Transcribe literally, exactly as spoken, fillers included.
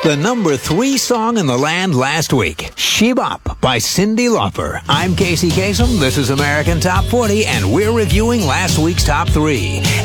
The number three song in the land last week, She Bop by Cyndi Lauper. I'm Casey Kasem, this is American Top forty, and we're reviewing last week's top three.